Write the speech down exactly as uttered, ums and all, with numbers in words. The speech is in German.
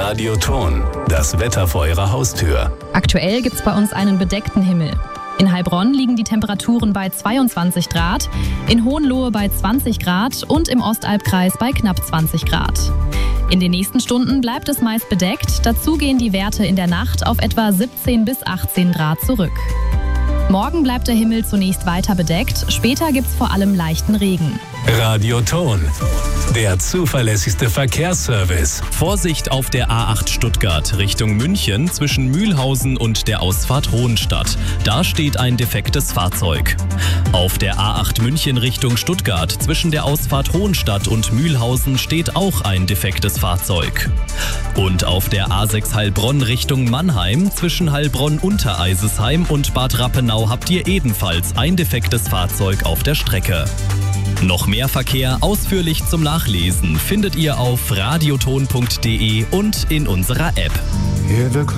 Radioton, das Wetter vor Ihrer Haustür. Aktuell gibt's bei uns einen bedeckten Himmel. In Heilbronn liegen die Temperaturen bei zweiundzwanzig Grad, in Hohenlohe bei zwanzig Grad und im Ostalbkreis bei knapp zwanzig Grad. In den nächsten Stunden bleibt es meist bedeckt, dazu gehen die Werte in der Nacht auf etwa siebzehn bis achtzehn Grad zurück. Morgen bleibt der Himmel zunächst weiter bedeckt, später gibt's vor allem leichten Regen. Radioton, der zuverlässigste Verkehrsservice. Vorsicht auf der A acht Stuttgart Richtung München zwischen Mühlhausen und der Ausfahrt Hohenstadt. Da steht ein defektes Fahrzeug. Auf der A acht München Richtung Stuttgart zwischen der Ausfahrt Hohenstadt und Mühlhausen steht auch ein defektes Fahrzeug. Und auf der A sechs Heilbronn Richtung Mannheim zwischen Heilbronn-Untereisesheim und Bad Rappenau habt ihr ebenfalls ein defektes Fahrzeug auf der Strecke. Noch mehr Verkehr ausführlich zum Nachlesen findet ihr auf radioton punkt de und in unserer App.